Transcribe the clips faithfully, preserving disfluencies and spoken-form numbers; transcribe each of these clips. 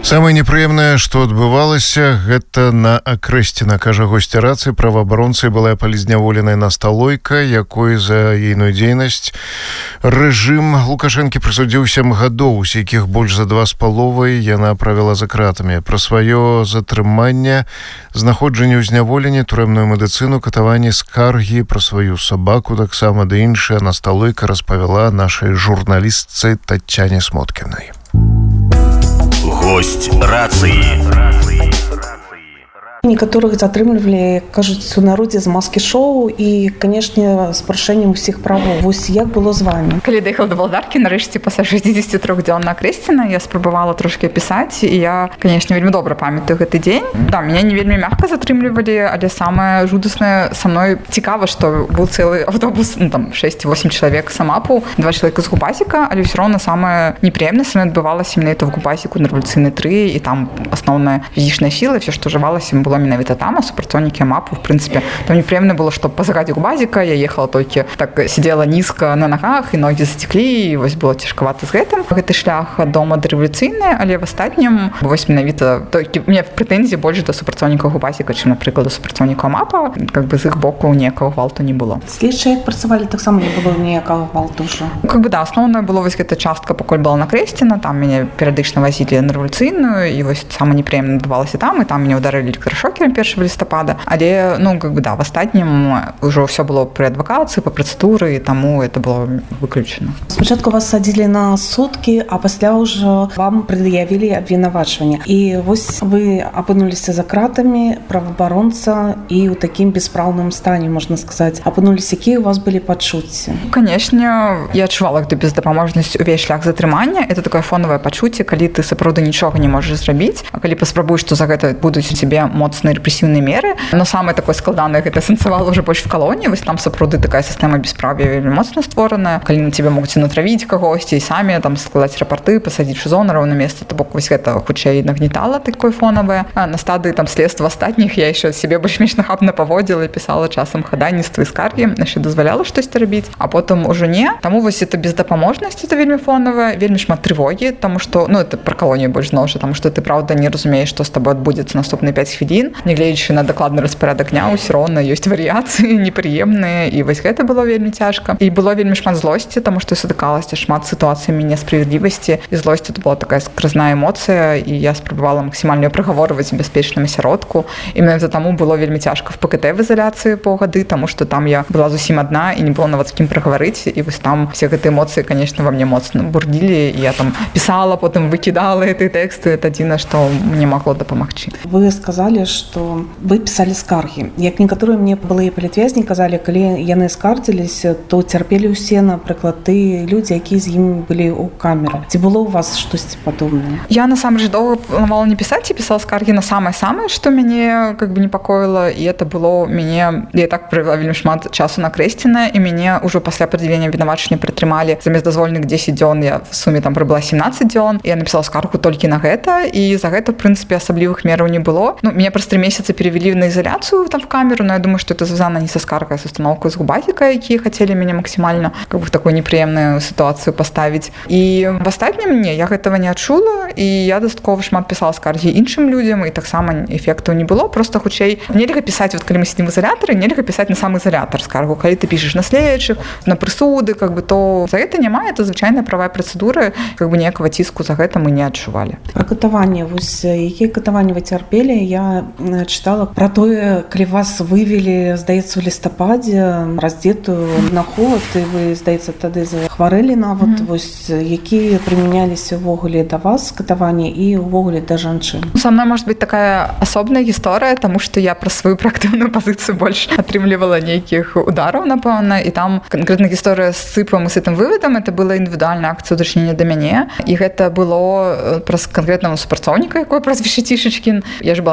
Самае непрыемнае, што адбывалася, гэта на Акрэсціна, кажа госця рацыі, праваабаронцы была палізняволеная насталойка, якой за ейную дзейнасць рэжым Лукашэнкі прысудзіў сем гадоў, з якіх больш за два з паловай яна правяла за кратамі. Пра сваё затрыманне, знаходжанне ў зняволенні, турэмную медыцыну, катаванні, скаргі, пра сваю сабаку, таксама да іншая насталойка распавяла нашай журналістцы Таццяне Смоткінай. Гость рацыі. Некаторых затрымлівалі, кажуць, у народзе з маскі-шоу і, канешне, з парушэннем усіх правоў. Вось як было з вами? Калі даехала до Балдаркі, нарэшце, пасля шэсцьдзесят тры дзён на Акрэсціна, я спрабавала трошкі пісаць, і я, канешне, вельмі добра памятаю гэты дзень. Да, мяне не вельмі мягка затрымлівалі, але самае жудаснае са мной цікава, што быў цэлы аўтобус, ну, там, шэсць-восем чалавек самапу, два чалавека з Губазіка, але ўсё роўна самае непрыемнае са мной адбывалася менавіта в Губазіку на рэвалюцыйнай тры, і там асноўная фізічная сіла, все, што ўжывалася, было менавіта там, а супрацоўнікі АМАПу, в прынцыпе, там непрыемна было, што па загадзе Губазіка я ехала толькі, так, сидела нізка на нагах, і ногі зацеклі, і вось было цяжкавата з гэтым. Гэты шлях ад дома да рэвалюцыйнай, але в астатнім, вось менавіта, толькі мне прэтэнзій больш да супрацоўнікаў Губазіка, чым, напрыклад, да супрацоўнікаў АМАПа, как бы з іх боку ніякага гвалту не было. Следчыя, як працавалі, таксама не было ніякага гвалту ўжо? Как бы, да, асноўная была вось гэта частка, пакуль была на Акрэсціна, там мяне перыядычна вазілі на рэвалюцыйную, і вось самае непрыемнае адбывалася там, і там мяне ўдарылі электрошокерам першага лістапада, але, ну, как бы, да, в астатнім ўжо ўсё было пры адвакацыі, па працэдуры, і таму это было выключана. Спачатку вас садзілі на суткі, а пасля ўжо вам прад'явілі абвінавачванне. І вось вы апынуліся за кратамі, праваабаронца, і ў такім беспраўным стане, можна сказаць. Апынуліся, якія у вас былі пачуцці? Канешне, я адчувала гэту бездапаможнасць увесь шлях затрымання. Это такое фонавае пачуцце, калі ты сапраўды нічога не можаш зрабіць, а калі паспрабуеш, што за гэта будуць у цябе моцныя рэпрэсіўныя меры. Но самае такое складанае гэта сэнсавала ўжо больш в калоніі. Вось там сапраўды такая сістэма бесправ'я вельмі моцна створаная. Калі на цябе могуць натравіць кагосьці і самі там складаць рапарты, пасадзіць у зону роўна месца, то бок вось гэта хутчэй нагнетала такое фонавае. А на стадыі там следства астатніх я яшчэ сябе больш-менш нахабна паводзіла і пісала часам хадайніцтвы і скаргі, яшчэ дазваляла штосьці рабіць, а потым ужо не. Таму вось это бездапаможнасць, это вельмі фонавая, вельмі шмат трывогі, таму што, ну, это пра калонію больш зноў жа, таму што ты праўда не разумееш, што з табой адбудзецца наступныя пяць хвілін, нягледзячы на дакладны распарадак дня, ўсё роўна ёсць варыяцыі непрыемныя, і вось гэта было вельмі цяжка. І было вельмі шмат злосці, таму што сутыкалася шмат сітуацыямі несправядлівасці, і злосць это была такая скразная эмоцыя, і я спрабавала максімальна прагаворваць у бяспечным асяродку. І менавіта таму было вельмі цяжка в ПКТ в изоляцыі паўгады, таму што там я была зусім адна і не было нават з кім прагаварыць, і вось там все гэтыя эмоцыі, конечно, во мне моцна бурдзілі, і я там пісала, потым выкідала гэтыя тэксты, это адзінае, што мне магло дапамагчы. Вы сказалі, што вы пісалі скаргі. Як некаторыя мне былыя палітвязні казалі, калі яны скардзіліся, то цярпелі ўсе, напрыклад, ты людзі, якія з ім былі ў камеры. Ці было ў вас штосьці падобнае? Я насамрэч доўга планавала не пісаць, і пісала скаргі на самае-самае, што мяне как бы непакоіла, і это было мяне, я так правяла вельмі шмат часу на Акрэсціна, і мяне ўжо пасля прад'яўлення абвінавачання прытрымалі замест дазволеных дзесяць дзён, я в суме там прыбыла сямнаццаць дзён, і я напісала скаргу толькі на гэта, і за гэта, в прынцыпе, асаблівых мераў не было. Ну, мяне праз тры месяцы перевели на изоляцию там в камеру, но я думаю, что это связано не со скаргой, а с установкой с Губазіка, якія хотели меня максимально как бы в такую неприемную ситуацию поставить. И в остатнім не, я гэтага не адчула, і я дастаткова шмат пісала скаргі іншым людзям, і таксама эфектаў не было, просто хутчэй нельга пісаць, вот калі мы сидим в изолятары, нельга пісаць на сам изолятор скаргу. Калі ты пішаш на следчых, на прысуды, как бы, то за гэта няма, это звычайная правая працэдура, как бы ніякага ціску за гэта мы не адчувалі. Про катаванне, вось якія катаванні вы цярпелі, я чытала про тое, калі вас вывели, здаецца, у лістападзе, раздетую на холад, і вы, здаецца, тады захварэлі нават, mm-hmm. вось якія прымяняліся ўвогуле да вас катаванні і ўвогуле да жанчын? Со мной может быть такая асобная гісторыя, таму што я пра сваю праактыўную пазіцыю больш атрымлівала нейкіх удараў, напэўна, і там канкрэтна гісторыя з цыпам і з гэтым вывадам, это была індывідуальная акцыя дачынення да мяне, і гэта было праз канкрэтнага супрацоўніка, якой праз Вішацішачкін. Я ж была трыццаць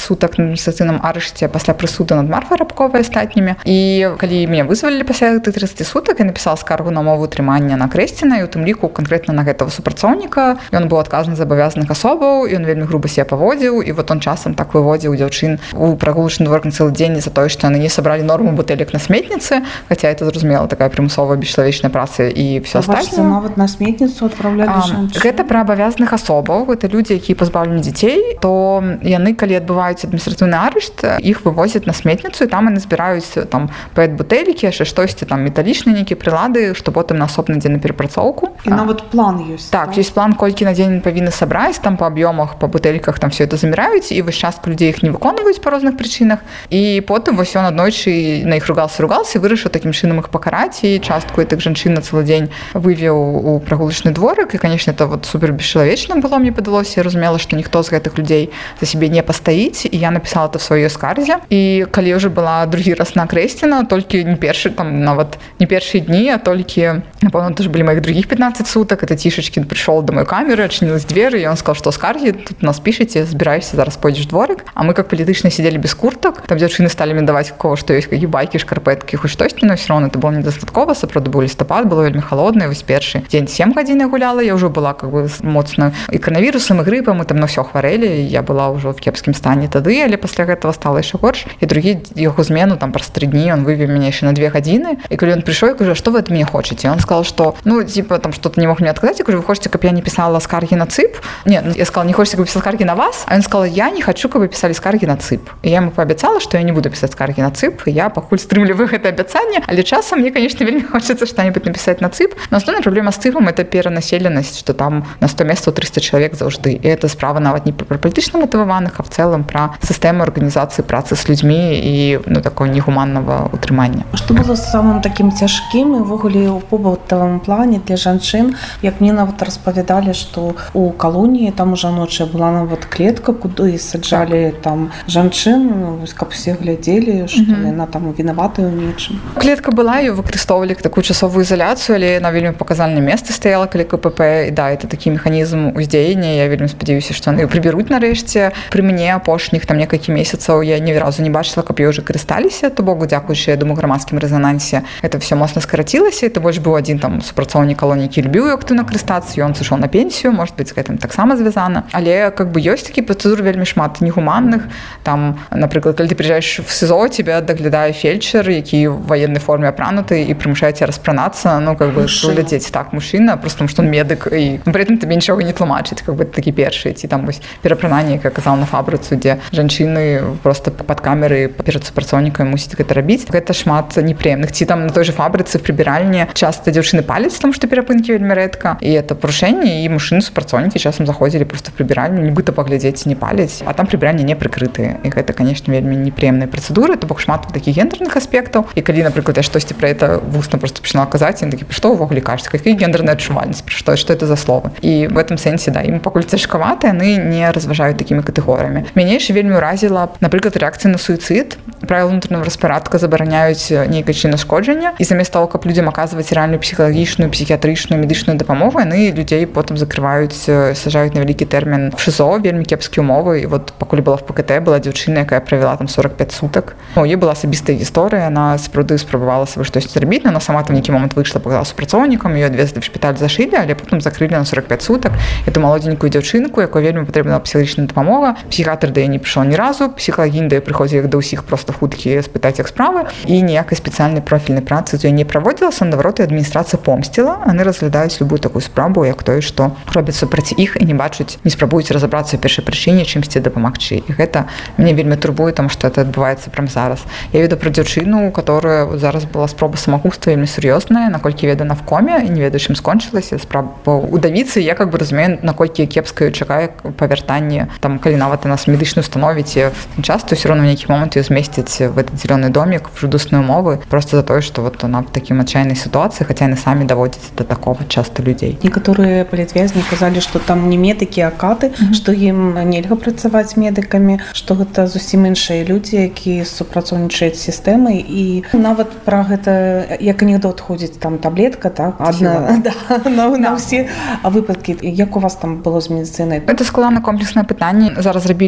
сутак на адміністрацыйным арышце пасля прысуду над Марфай Рабковай астатнімі. І калі мяне вызвалілі пасля гэтых тридцати сутак, я напісала скаргу на умову утрымання на Крэсціна, і у тым ліку канкрэтна на гэтага супрацоўніка. Ён быў адказаны з абавязаных асобаў, ён вельмі груба себе паводзіў, і вот он часам так выводзіў дзяўчын у прагулачны двор на цэлы дзень за тое, што яны не сабралі норму бутэлек на сметніцы, хаця это зразумела такая прымусовая бесчалавечная праца і все астатняе. Нават на сметніцу адпраўлялі жанчын. Гэта пра абавязаных асобаў, гэта людзі, якія пазбаўлены дзяцей, то яны, калі адбываюць адміністратыўны арышт, іх вывозяць на сметніцу, і там яны збіраюць там пэт-бутэлькі, яшчэ штосьці там металічныя нейкія прылады, што потым на асобны дзень на перапрацоўку. І нават план ёсць. Так, ёсць план, колькі на дзень павінны сабраць, там па аб'ёмах, па бутэльках там все это заміраюць, і вось частка людзей іх не выконваюць па розных прычынах. І потым вось ён аднойчы на іх ругался, ругался і вырашыў такім чынам іх пакараць, і частку гэтых жанчын на цэлы дзень вывеў у прагулачны дворык. І, конечно, это вот супер бесчалавечна было, мне падалося. Я разумела, што ніхто з гэтых людзей за сябе не пастаіць, і я напісала это в сваёй скарзе. І калі ўжо была другі раз на Крэсціна, толькі не першы, там нават не першыя дні, а толькі, напэўна, это ж былі моих других пятнадцать суток. Это Тишечкин пришел до моей камеры, отчинилась дверь, и он сказал, что скарги, тут нас пишете, собираешься, зараз пойдешь в дворик. А мы как политично сидели без курток, там дзяўчыны стали мне давать кого что есть, какие байки, шкарпетки, хоть штосьці, но все равно это было недостатково, сапраўды быў лістапад, было вельмі холодно, вось першы дзень семь гадзін я гуляла, я уже была как бы моцна и коронавирусом, и гриппом, и там на все хварэлі, я была уже в кепскім стане тады, але пасля гэтага стала яшчэ горш. И другі яго змену, там праз три дні, он вывеў мяне яшчэ на две гадзіны, и калі он пришел, я говорю, что вы от меня хотите? Он сказал, что, ну, типа, там что-то не мог мне отказать, я говорю, вы хотите, чтобы я не писала скарги на ЦИП? Нет, я сказала, не хотите, чтобы я писала скарги на вас? А он сказал, я не хочу, чтобы вы писали скарги на ЦИП. И я ему пообяцала, что я не буду писать скарги на ЦИП, и я пакуль стрымліваю гэта абяцанне, але часам мне, конечно, вельмі хочется что-нибудь написать на ЦИП, но основная проблема с ЦИПом — это перанаселенность, что там на сто месцаў триста человек заўжды, и это справа нават не про палітычна матываваных, а в целом про сістэму арганізацыі працы с людьми и, ну, такого негуманного утрымання. Что было самым таким цяжкім і ўвогуле ў побытавым плане для жанчын? Як мне нават распавядалі, што у калоніі там у жаночай была нават клетка, куды саджалі там жанчын, каб все глядзелі, што mm-hmm. яна там вінаватая ў нечым. Клетка была, ее выкарыстоўвалі как такую часовую изоляцию, але на вельмі паказальным месцы стаяла, калі КПП, і да, это такі механізм уздзеяння. Я вельмі спадзяюся, што яны прыбяруць нарэшце. Пры мне апошніх там некалькі месяцаў я ні разу не бачыла, каб ёй уже карысталіся, то богу дзякуючы, я думаю, грамадскім рэзанансе это все моцна скарацілася, і то больш быў адзін там супрацоўнік калоніі, які любіў актыўна карыстацца, ён сышоў на пенсію, может быть, з гэтым таксама звязана. Але как бы ёсць такі працэдур вельмі шмат негуманных. Там, напрыклад, калі ты приезжаешь в СІЗО, тебя даглядае фельдшер, які в военной форме апрануты і прымушае цябе распранацца, ну как бы глядзець так мужчына, просто тому, што он медык, і при этом тебе нічога не тлумачыць, как бы такі першы, ці там вось перапрананне, як я казала, на фабрыцу, дзе жанчыны просто пад камеры перад супрацоўнікамі мусіць гэта рабіць. Гэта шмат непрыемных. Ці там на той же фабрыцы в прыбіральні часто дзяўчыны паляць, тому што перапынкі вельмі рэдка, і это парушэнне, і мужчыны супрацоўнікі часам заходзілі просто в прыбіральню, нібыта паглядзець, не паляць, а там прыбіральні не прыкрытыя, і гэта, конечно, вельмі непрыемныя працэдуры, то бок шмат такіх гендерных аспектаў. І калі, напрыклад, я штосьці пра это вусна просто пачала казаць, ён такі, што ўвогуле кажаце, какая гендерная адчувальнасць, што, што это за слово? І в этом сэнсе, да, ім пакуль цяжкавата, яны не разважаюць такімі катэгорыямі. Мяне яшчэ вельмі ўразіла, напрыклад, рэакцыя на суіцыд. Правілы ўнутранага распарадка забараняюць нейкае чынашкоджанне, і замест того, каб людзям аказваць рэальную псіхалагічную, псіхіятрычную, медычную дапамогу, яны людзей потым закрываюць, сажаюць на вялікі тэрмін в ШИЗО, вельмі кепскія умовы. І вот пакуль была в ПКТ, была дзяўчына, якая правяла там сорок пять суток. У яе была асабістая гісторыя, яна сапраўды спрабавала сабе штосьці зрабіць, но она сама там нейкі момант выйшла, паказала супрацоўнікам, ее адвезлі в шпіталь, зашылі, але потым закрылі на сорок пять суток. Эту маладзенькую дзяўчынку, якой вельмі патрэбна псіхалагічная дапамога, псіхіатр да яе не прыйшоў ні разу, псіхалагінь да яе прыходзіць як да ўсіх проста хуткі спытаць як справы, і ніякай спецыяльнай профільнай працы з ёй не праводзілася, наадварот, і адміністрацыя помсціла. Яны разглядаюць любую такую справу як тое, што робяць супраць іх, і не бачуць, не спрабуюць разабрацца ў першай прычыне, чымсьці дапамагчы. І гэта мяне вельмі турбуе, таму што это адбываецца прямо зараз. Я ведаю пра дзяўчыну, которая зараз была спроба самагубства вельмі сур'ёзная, наколькі ведана в коме, і не ведаю, чым скончылася. Справа удавіцца, я как бы разумею, наколькі кепскаю чакае павяртанне, там, калі нават у нас медычную установіце часто, все равно в нейкі момант ее змесціць в этот зеленый домик, в жудасные умовы, просто за то, что вот она в таким отчаянной ситуации, хотя они сами доводят до такого часто людей. Некоторые палітвязні казалі, что там не медики, а каты, mm-hmm. что им нельга працаваць медиками, что гэта зусім іншыя люди, які супрацоўнічаюць з сістэмай, і нават пра гэта, як анекдот ходзіць, там таблетка, так, одна, да, на, на все выпадки. Як у вас там было з медицинай? Это складана комплексное пытанне. Зараз зрабілі вельмі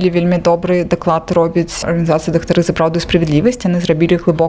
добры даклад робіць арганізацыя дактары за праўду і справядлівасць. Яны зрабілі глыбокі